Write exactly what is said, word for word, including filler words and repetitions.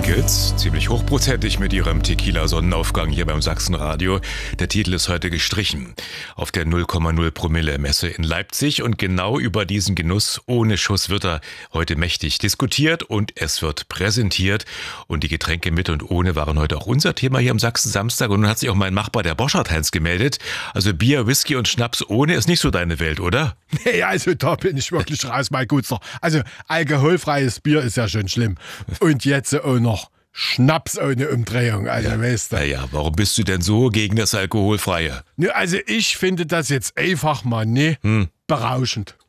Ricketts, ziemlich hochprozentig mit ihrem Tequila-Sonnenaufgang hier beim Sachsenradio. Der Titel ist heute gestrichen auf der null Komma null Promille Messe in Leipzig und genau über diesen Genuss ohne Schuss wird er heute mächtig diskutiert und es wird präsentiert und die Getränke mit und ohne waren heute auch unser Thema hier am Sachsen-Samstag und nun hat sich auch mein Nachbar, der Boschert-Heinz, gemeldet. Also Bier, Whisky und Schnaps ohne ist nicht so deine Welt, oder? Nee, also da bin ich wirklich raus, mein Guter. Also alkoholfreies Bier ist ja schon schlimm. Und jetzt auch noch Schnaps ohne Umdrehung, also ja, weißt du. Naja, warum bist du denn so gegen das Alkoholfreie? Ne, also ich finde das jetzt einfach mal ne hm. berauschend.